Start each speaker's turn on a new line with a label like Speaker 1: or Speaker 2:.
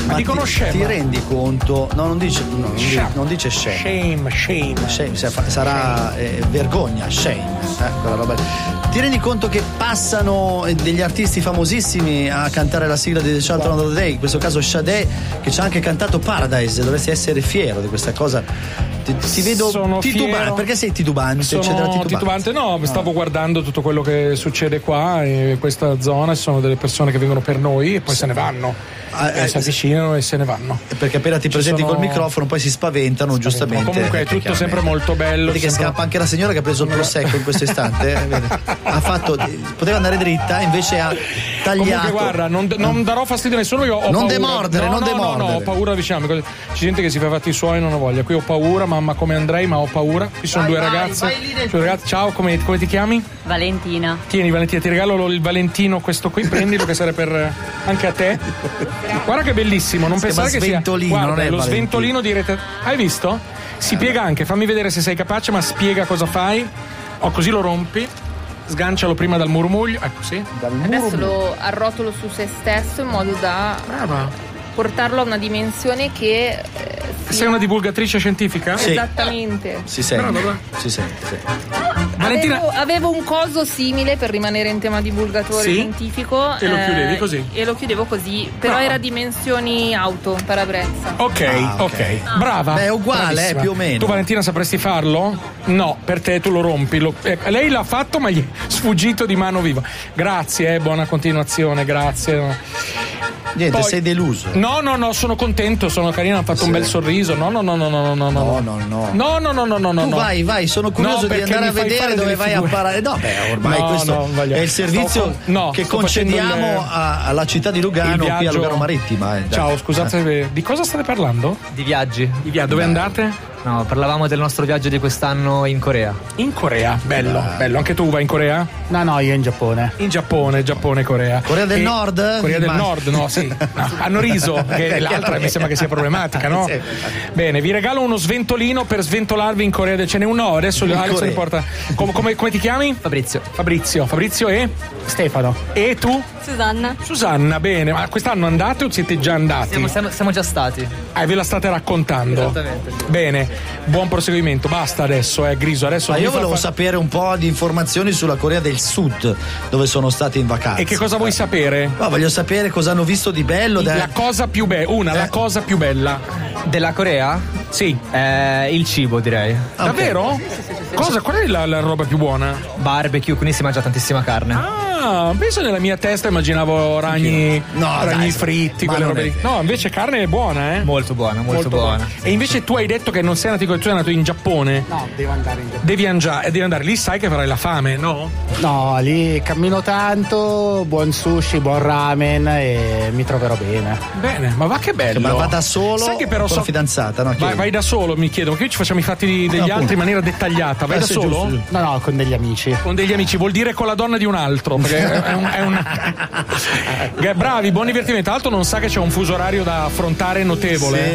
Speaker 1: Ma
Speaker 2: dicono shame.
Speaker 1: Ti rendi conto? No, non dice shame.
Speaker 2: Shame.
Speaker 1: Sarà vergogna, shame. Quella roba. Ti rendi conto che passano degli artisti famosissimi a cantare la sigla di The Children of the Day, in questo caso Sade, che ci ha anche cantato Paradise, dovresti essere fiero di questa cosa. Ti vedo titubante. Perché sei titubante?
Speaker 2: Sono titubante, no, stavo guardando tutto quello che succede qua in questa zona, ci sono delle persone che vengono per noi e poi se ne vanno. Si avvicinano e se ne vanno.
Speaker 1: Perché appena ti presenti col microfono poi si spaventano, giustamente.
Speaker 2: Comunque è tutto sempre molto bello.
Speaker 1: Vedi che scappa anche la signora che ha preso il prosecco in questo istante. Poteva andare dritta, invece ha tagliato.
Speaker 2: Comunque guarda, non darò fastidio a nessuno, io ho
Speaker 1: non
Speaker 2: paura.
Speaker 1: demordere.
Speaker 2: No, ho paura vicino. C'è gente che si fa fatti i suoi, non ho voglia. Qui ho paura, mamma come andrei, ma ho paura. Qui sono due ragazze. Ciao, come ti chiami?
Speaker 3: Valentina.
Speaker 2: Tieni Valentina, ti regalo il Valentino questo qui, prendilo che serve per anche a te. Guarda che bellissimo, non pensare che sia. Guarda,
Speaker 1: non è
Speaker 2: lo sventolino di rete. Hai visto? Si piega anche, fammi vedere se sei capace, ma spiega cosa fai. Così lo rompi. Sgancialo prima dal murmuglio. Ecco, sì.
Speaker 4: Adesso lo arrotolo su se stesso in modo da portarlo a una dimensione che
Speaker 2: sei una divulgatrice scientifica?
Speaker 4: Sì. Esattamente.
Speaker 1: Si sente. Sì.
Speaker 2: Valentina,
Speaker 4: avevo un coso simile per rimanere in tema divulgatore scientifico.
Speaker 2: E lo chiudevi così?
Speaker 4: E lo chiudevo così, però era dimensioni auto, parabrezza.
Speaker 2: Ok. Brava.
Speaker 1: Beh, è uguale, più o meno.
Speaker 2: Tu Valentina sapresti farlo? No, per te tu lo rompi. Lei l'ha fatto ma gli è sfuggito di mano viva. Grazie, buona continuazione, grazie.
Speaker 1: Niente, sei deluso.
Speaker 2: No, sono contento, sono carina, hanno fatto un bel sorriso. No.
Speaker 1: Tu vai, sono curioso di andare a vedere dove vai a parare. No, ormai questo è il servizio che concediamo alla città di Lugano, qui a Lugano Marittima.
Speaker 2: Ciao, scusate, di cosa state parlando?
Speaker 5: Di viaggi.
Speaker 2: Dove andate?
Speaker 5: No, parlavamo del nostro viaggio di quest'anno in Corea.
Speaker 2: In Corea, bello. Anche tu vai in Corea?
Speaker 6: No, io in Giappone.
Speaker 2: In Giappone, Corea.
Speaker 1: Corea del Nord?
Speaker 2: Corea del Nord, no, sì. No, hanno riso, che l'altra mi sembra che sia problematica, no? Sì. Bene, vi regalo uno sventolino per sventolarvi in Corea del... Ce n'è uno, adesso Alex ne porta. Come ti chiami? Fabrizio e?
Speaker 6: Stefano.
Speaker 2: E tu?
Speaker 3: Susanna,
Speaker 2: bene. Ma quest'anno andate o siete già andati?
Speaker 5: Siamo già stati.
Speaker 2: Ve la state raccontando?
Speaker 5: Esattamente.
Speaker 2: Bene, buon proseguimento. Basta adesso, Griso. Adesso
Speaker 1: ma io volevo sapere un po' di informazioni sulla Corea del Sud, dove sono stati in vacanza.
Speaker 2: E che cosa vuoi sapere?
Speaker 1: No, voglio sapere cosa hanno visto di bello.
Speaker 2: La cosa più bella. La cosa più bella
Speaker 5: della Corea?
Speaker 2: Sì.
Speaker 5: Il cibo, direi.
Speaker 2: Davvero? Cosa? Qual è la roba più buona?
Speaker 5: Barbecue, quindi si mangia tantissima carne.
Speaker 2: Penso nella mia testa immaginavo ragni fritti, quelle robe lì. No, invece carne è buona, eh?
Speaker 5: Molto buona.
Speaker 2: E invece tu hai detto che non sei nato, tu sei nato in Giappone?
Speaker 6: No, devo andare in Giappone.
Speaker 2: Devi andare lì, sai che farai la fame, no?
Speaker 6: No, lì cammino tanto, buon sushi, buon ramen e mi troverò bene.
Speaker 2: Bene, ma va che bello.
Speaker 1: Ma va da solo?
Speaker 2: Sai che però
Speaker 1: con la fidanzata, no?
Speaker 2: Vai da solo, mi chiedo, che ci facciamo i fatti degli altri in maniera dettagliata. Vai da solo?
Speaker 6: Giusto. No, con degli amici.
Speaker 2: Con degli amici, vuol dire con la donna di un altro, perché è un bravi, buon divertimento. Tra l'altro non sa che c'è un fuso orario da affrontare notevole.